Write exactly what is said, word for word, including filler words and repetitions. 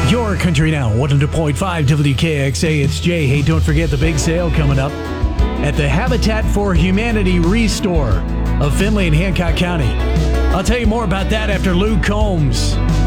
Your Country Now, one hundred point five W K X A. It's Jay. Hey, don't forget the big sale coming up at the Habitat for Humanity Restore of Findlay and Hancock County. I'll tell you more about that after Luke Combs.